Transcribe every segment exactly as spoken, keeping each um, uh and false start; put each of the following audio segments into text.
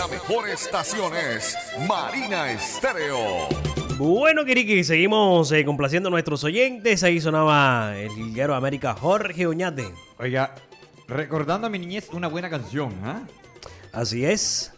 La mejor estación es Marina Estéreo. Bueno, Kiriki, seguimos eh, complaciendo a nuestros oyentes. Ahí sonaba el liguero América Jorge Oñate. Oiga, recordando a mi niñez, una buena canción, ¿ah? ¿eh? Así es.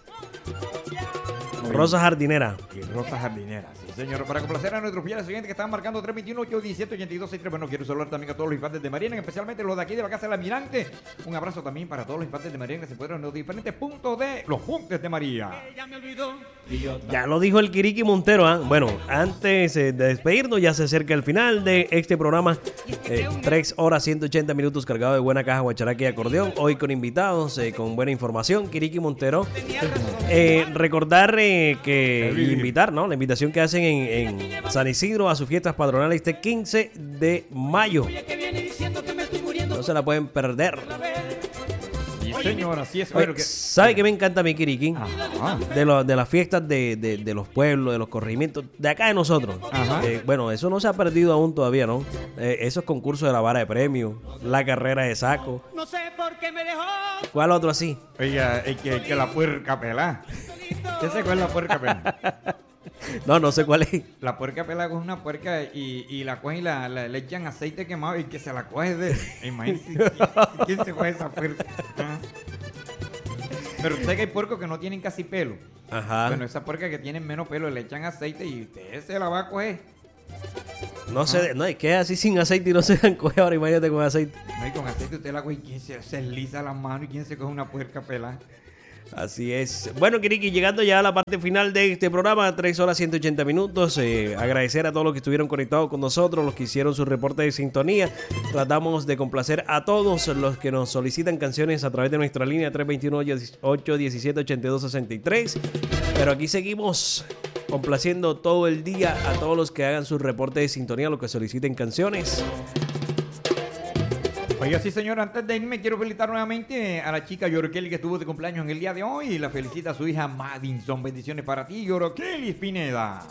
Rosa Jardinera. Y Rosa Jardinera, sí, señor. Para complacer a nuestros fieles oyentes que están marcando tres dos uno, ocho uno siete, ocho dos seis tres. Bueno, quiero saludar también a todos los infantes de Mariana, especialmente los de aquí de la Casa del Almirante. Un abrazo también para todos los infantes de Mariana que se encuentran en los diferentes puntos de los Montes de María. Ella me olvidó. Ya lo dijo el Kiriki Montero, ¿eh? Bueno, antes eh, de despedirnos, ya se acerca el final de este programa. Eh, tres horas, ciento ochenta minutos cargado de buena caja, guacharaca y acordeón. Hoy con invitados, eh, con buena información. Kiriki Montero. Eh, recordar eh, que y invitar, ¿no? La invitación que hacen en, en San Isidro a sus fiestas patronales este quince de mayo. No se la pueden perder. Señor, así es. Oye, que... ¿sabe qué me encanta a mí, Kiriki? Ajá. De, lo, de las fiestas de, de, de los pueblos, de los corregimientos, de acá de nosotros. Eh, bueno, eso no se ha perdido aún todavía, ¿no? Eh, esos concursos de la vara de premio, la carrera de saco. No sé por qué me dejó. ¿Cuál otro así? Oiga, es que, que la puerca pelá. ¿Qué sé cuál es la puerca pelá? No, no sé cuál es. La puerca pelá es una puerca y, y la cogen y la, la, le echan aceite quemado y que se la coge de... Imagínense, ¿quién, ¿quién se coge esa puerca? ¿Ah? Pero usted que hay puercos que no tienen casi pelo. Ajá. Bueno, esa puerca que tienen menos pelo le echan aceite y usted se la va a coger. No sé, no, es que así sin aceite y no se dan coge ahora, imagínate con aceite. No, y con aceite usted la coge y quién se, se lisa las manos y quién se coge una puerca pelada. Así es. Bueno, Kiriki, llegando ya a la parte final de este programa, tres horas ciento ochenta minutos. Eh, agradecer a todos los que estuvieron conectados con nosotros, los que hicieron su reporte de sintonía. Tratamos de complacer a todos los que nos solicitan canciones a través de nuestra línea tres dos uno, ocho uno siete, ocho dos seis tres. Pero aquí seguimos complaciendo todo el día a todos los que hagan su reporte de sintonía, los que soliciten canciones. Oiga, sí, señor, antes de irme quiero felicitar nuevamente a la chica Yorokeli que estuvo de cumpleaños en el día de hoy y la felicita a su hija Madinson. Bendiciones para ti, Yorokeli Pineda.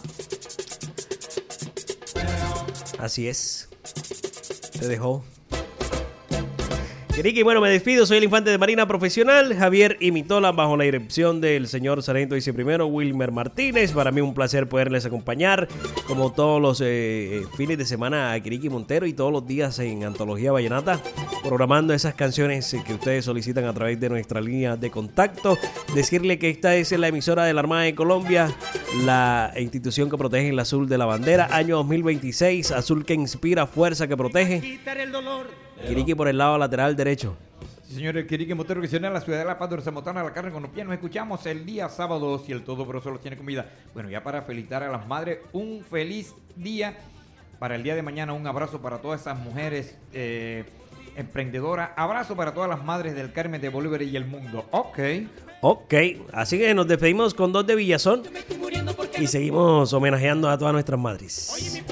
Así es. Te dejó. Kiriki, bueno, me despido. Soy el infante de Marina profesional, Javier Imitola, bajo la dirección del señor Sargento Viceprimero Wilmer Martínez. Para mí un placer poderles acompañar, como todos los eh, fines de semana, a Kiriki Montero y todos los días en Antología Vallenata, programando esas canciones que ustedes solicitan a través de nuestra línea de contacto. Decirle que esta es la emisora de la Armada de Colombia, la institución que protege el azul de la bandera, año dos mil veintiséis, azul que inspira, fuerza que protege. Quitar el dolor. Kiriki por el lado lateral derecho. Sí, señor, el Kiriki Montero que se une a la ciudad de La Paz, donde se motana la carne con los pies. Nos escuchamos el día sábado, si el todo pero solo tiene comida. Bueno, ya para felicitar a las madres, un feliz día. Para el día de mañana, un abrazo para todas esas mujeres eh, emprendedoras. Abrazo para todas las madres del Carmen, de Bolívar y el mundo. Ok. Ok, así que nos despedimos con dos de Villazón y seguimos homenajeando a todas nuestras madres.